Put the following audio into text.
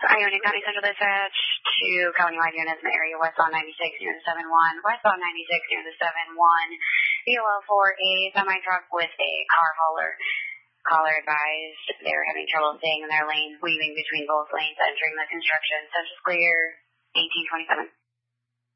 Iona County Central Dispatch to countywide units in the area westbound 96 near the 7-1, westbound 96 near the 7-1, VOL for a semi-truck with a car hauler. Caller advised they're having trouble staying in their lane, weaving between both lanes, entering the construction. Census clear 1827.